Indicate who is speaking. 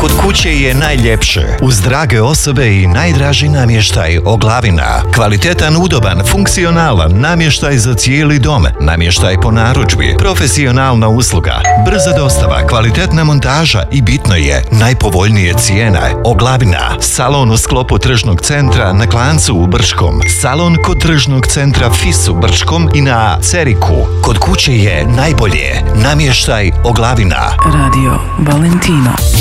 Speaker 1: Kod kuće je najljepše, uz drage osobe i najdraži namještaj Oglavina. Kvalitetan, udoban, funkcionalan namještaj za cijeli dom, namještaj po narudžbi, profesionalna usluga, brza dostava, kvalitetna montaža i bitno je, najpovoljnije cijene. Oglavina, salon u sklopu tržnog centra na Klancu u Brčkom, salon kod tržnog centra FIS u Brčkom i na Ceriku. Kod kuće je najbolje, namještaj Oglavina.
Speaker 2: Radio Valentino.